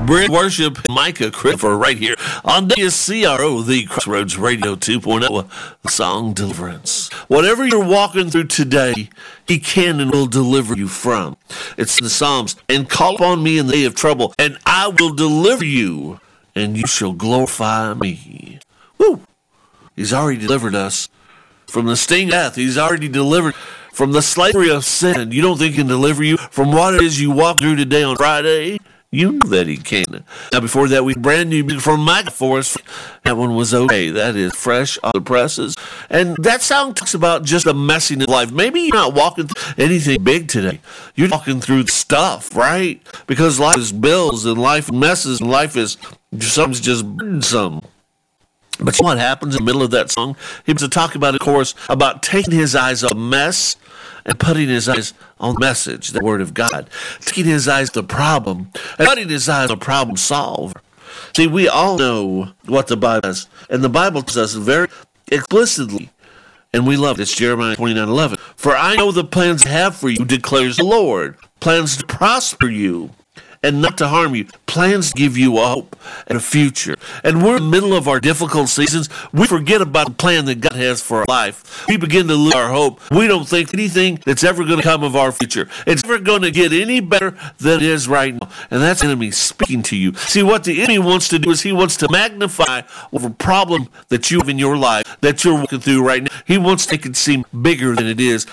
We're worship Micah Christopher right here on WCRO, the Crossroads Radio 2.0, the song Deliverance. Whatever you're walking through today, He can and will deliver you from. It's in the Psalms. And call upon me in the day of trouble, and I will deliver you, and you shall glorify me. Woo! He's already delivered us from the sting of death. He's already delivered from the slavery of sin. You don't think He can deliver you from what it is you walk through today on Friday? You know that He can. Now, before that, we had brand new music from Micah for us. That one was okay. That is fresh on the presses. And that song talks about just the messiness of life. Maybe you're not walking through anything big today. You're walking through stuff, right? Because life is bills and life messes and life is something's just burdensome. But you know what happens in the middle of that song? He was to talk about, of course, about taking his eyes off the mess and putting his eyes on the message, the Word of God. Taking his eyes to the problem and putting his eyes on the problem solver. See, we all know what the Bible says, and the Bible tells us very explicitly, and we love it. It's Jeremiah 29:11. For I know the plans I have for you, declares the Lord. Plans to prosper you and not to harm you. Plans to give you a hope and a future. And we're in the middle of our difficult seasons. We forget about the plan that God has for our life. We begin to lose our hope. We don't think anything that's ever going to come of our future. It's never going to get any better than it is right now. And that's the enemy speaking to you. See, what the enemy wants to do is he wants to magnify over a problem that you have in your life that you're walking through right now. He wants to make it seem bigger than it is.